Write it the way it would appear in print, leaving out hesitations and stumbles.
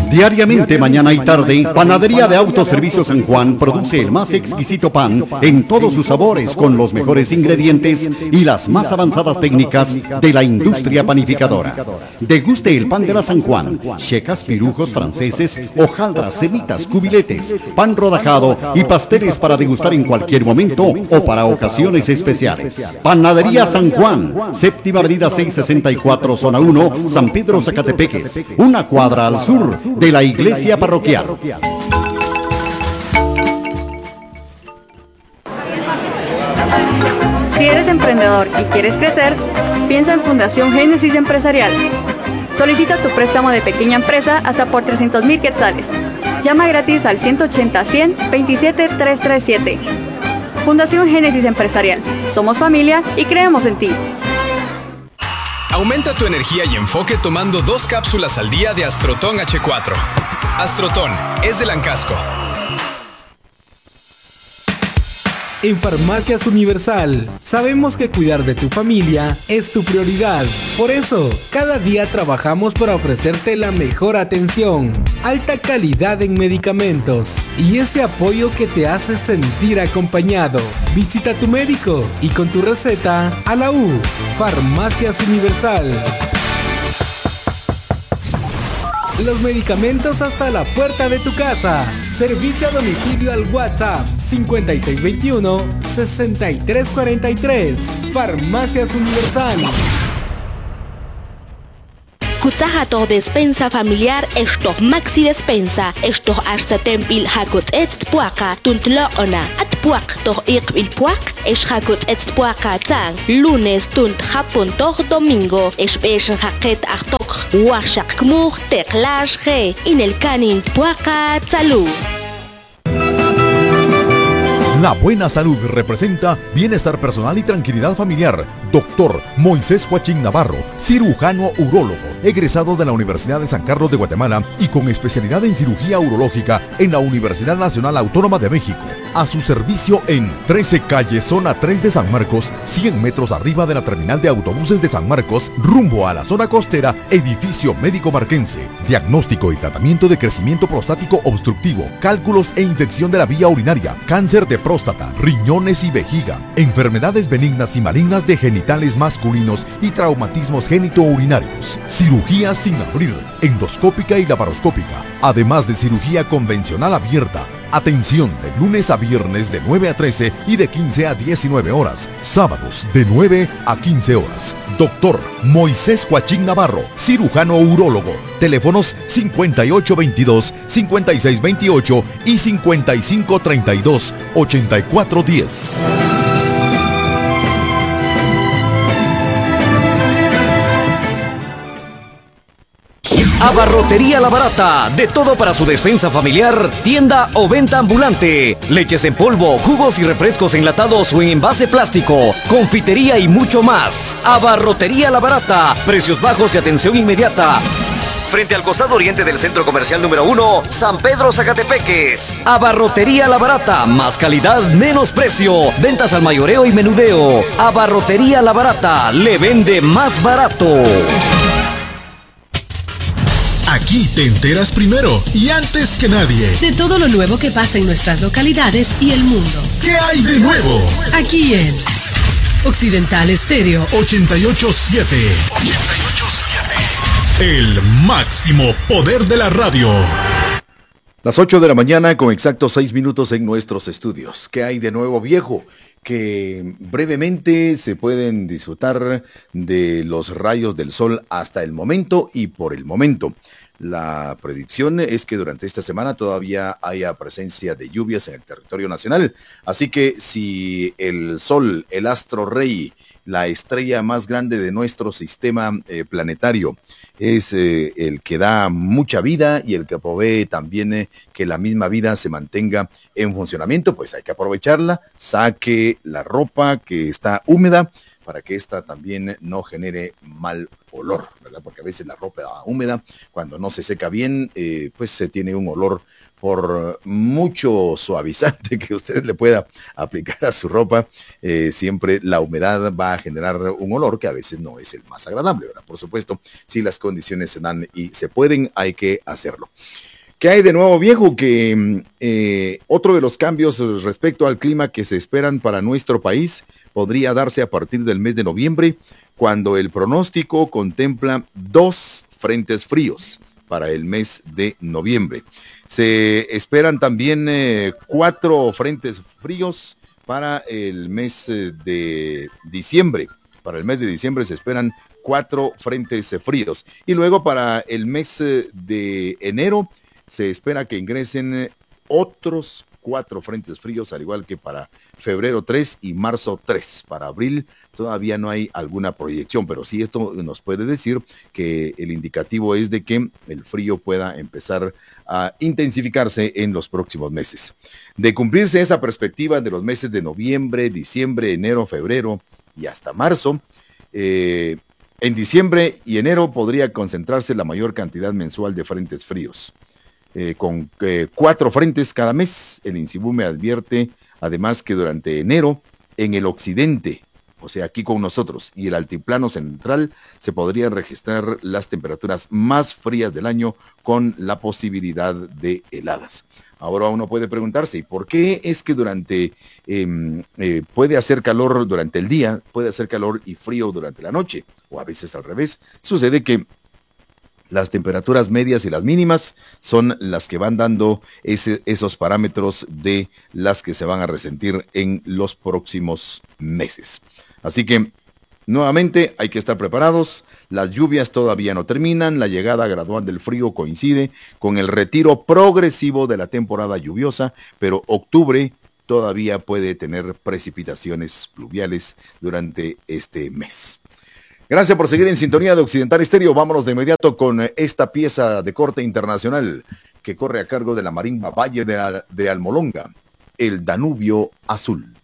Diariamente, mañana y tarde, Panadería de Autoservicio San Juan produce el más exquisito pan en todos sus sabores con los mejores ingredientes y las más avanzadas técnicas de la industria panificadora. Deguste el pan de la San Juan, checas, pirujos franceses, hojaldras, semitas, cubiletes, pan rodajado y pasteles para degustar en cualquier momento o para ocasiones especiales. Panadería San Juan, séptima avenida 664, zona 1, San Pedro Zacatepeques, una cuadra al sur de la iglesia parroquial. Si eres emprendedor y quieres crecer, piensa en Fundación Génesis Empresarial. Solicita tu préstamo de pequeña empresa hasta por 300,000 quetzales. Llama gratis al 180-100-27-337. Fundación Génesis Empresarial. Somos familia y creemos en ti. Aumenta tu energía y enfoque tomando 2 cápsulas al día de Astrotón H4. Astrotón es de Lancasco. En Farmacias Universal, sabemos que cuidar de tu familia es tu prioridad. Por eso, cada día trabajamos para ofrecerte la mejor atención, alta calidad en medicamentos y ese apoyo que te hace sentir acompañado. Visita a tu médico y con tu receta a la U. Farmacias Universal. Los medicamentos hasta la puerta de tu casa. Servicio a domicilio al WhatsApp 5621-6343. Farmacias Universal. Kutsahato despensa familiar estos maxi despensa estos hasta tempil hakut et puaka tuntloona at puak to il puak es hakut et puaka tang lunes tunt hapon to domingo es besh haket achtok washak kmur teklash ge in el canin puaka salud. La buena salud representa bienestar personal y tranquilidad familiar. Doctor Moisés Joachín Navarro, cirujano urólogo, egresado de la Universidad de San Carlos de Guatemala y con especialidad en cirugía urológica en la Universidad Nacional Autónoma de México. A su servicio en 13 calle, zona 3 de San Marcos, 100 metros arriba de la terminal de autobuses de San Marcos, rumbo a la zona costera, edificio médico marquense. Diagnóstico y tratamiento de crecimiento prostático obstructivo, cálculos e infección de la vía urinaria, cáncer de próstata, riñones y vejiga, enfermedades benignas y malignas de genitales masculinos y traumatismos genitourinarios, cirugía sin abrir, endoscópica y laparoscópica, además de cirugía convencional abierta. Atención de lunes a viernes de 9 a 13 y de 15 a 19 horas. Sábados de 9 a 15 horas. Doctor Moisés Joachín Navarro, cirujano urólogo. Teléfonos 5822-5628 y 5532-8410. Abarrotería La Barata, de todo para su despensa familiar, tienda o venta ambulante, leches en polvo, jugos y refrescos enlatados o en envase plástico, confitería y mucho más. Abarrotería La Barata, precios bajos y atención inmediata. Frente al costado oriente del Centro Comercial número 1, San Pedro Zacatepeques. Abarrotería La Barata, más calidad, menos precio. Ventas al mayoreo y menudeo. Abarrotería La Barata, le vende más barato. Aquí te enteras primero y antes que nadie de todo lo nuevo que pasa en nuestras localidades y el mundo. ¿Qué hay de nuevo? Aquí en Occidental Estéreo 887. El máximo poder de la radio. Las 8 de la mañana con exactos 6 minutos en nuestros estudios. ¿Qué hay de nuevo, viejo? Que brevemente se pueden disfrutar de los rayos del sol hasta el momento y por el momento. La predicción es que durante esta semana todavía haya presencia de lluvias en el territorio nacional. Así que si el sol, el astro rey, la estrella más grande de nuestro sistema planetario, es el que da mucha vida y el que provee también que la misma vida se mantenga en funcionamiento, pues hay que aprovecharla. Saque la ropa que está húmeda para que esta también no genere mal olor, ¿verdad? Porque a veces la ropa húmeda, cuando no se seca bien, pues se tiene un olor. Por mucho suavizante que usted le pueda aplicar a su ropa, siempre la humedad va a generar un olor que a veces no es el más agradable, ¿verdad? Por supuesto, si las condiciones se dan y se pueden, hay que hacerlo. ¿Qué hay de nuevo, viejo? Que otro de los cambios respecto al clima que se esperan para nuestro país podría darse a partir del mes de noviembre, cuando el pronóstico contempla 2 frentes fríos para el mes de noviembre. Se esperan también 4 frentes fríos para el mes de diciembre. Para el mes de diciembre se esperan 4 frentes fríos. Y luego para el mes de enero se espera que ingresen otros 4 frentes fríos, al igual que para febrero 3 y marzo 3. Para abril todavía no hay alguna proyección, pero sí esto nos puede decir que el indicativo es de que el frío pueda empezar a intensificarse en los próximos meses. De cumplirse esa perspectiva de los meses de noviembre, diciembre, enero, febrero y hasta marzo, en diciembre y enero podría concentrarse la mayor cantidad mensual de frentes fríos. Con 4 frentes cada mes, el INSIBUME advierte además que durante enero en el occidente, o sea, aquí con nosotros, y el altiplano central, se podrían registrar las temperaturas más frías del año con la posibilidad de heladas. Ahora uno puede preguntarse, ¿por qué es que puede hacer calor durante el día, puede hacer calor y frío durante la noche? O a veces al revés. Sucede que las temperaturas medias y las mínimas son las que van dando esos parámetros de las que se van a resentir en los próximos meses. Así que, nuevamente, hay que estar preparados. Las lluvias todavía no terminan. La llegada gradual del frío coincide con el retiro progresivo de la temporada lluviosa, pero octubre todavía puede tener precipitaciones pluviales durante este mes. Gracias por seguir en sintonía de Occidental Estéreo. Vámonos de inmediato con esta pieza de corte internacional que corre a cargo de la marimba Valle de Almolonga, El Danubio Azul.